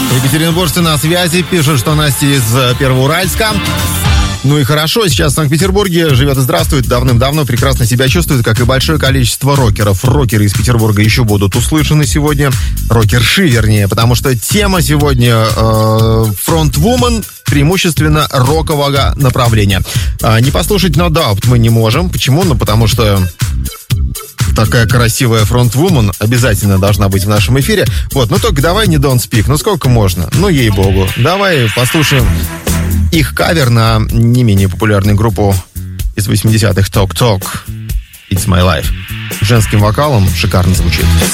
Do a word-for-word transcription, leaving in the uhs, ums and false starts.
Екатеринбуржцы на связи, пишут, что Настя из Первоуральска. Ну и хорошо, сейчас в Санкт-Петербурге живет и здравствует, давным-давно прекрасно себя чувствует, как и большое количество рокеров. Рокеры из Петербурга еще будут услышаны сегодня, рокерши, вернее, потому что тема сегодня э, фронтвумен, преимущественно рокового направления. Э, не послушать No Doubt мы не можем. Почему? Ну, потому что такая красивая фронтвумен обязательно должна быть в нашем эфире. Вот, ну только давай не Don't Speak. Ну сколько можно? Ну, ей-богу. Давай послушаем их кавер на не менее популярную группу из восьмидесятых Talk Talk It's My Life. Женским вокалом шикарно звучит.